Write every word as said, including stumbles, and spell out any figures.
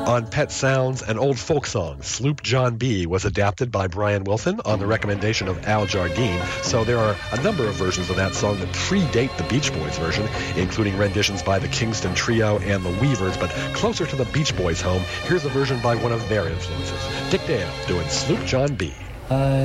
On Pet Sounds, an old folk song, Sloop John B., was adapted by Brian Wilson on the recommendation of Al Jardine, so there are a number of versions of that song that predate the Beach Boys version, including renditions by the Kingston Trio and the Weavers, but closer to the Beach Boys' home, here's a version by one of their influences, Dick Dale doing Sloop John B. I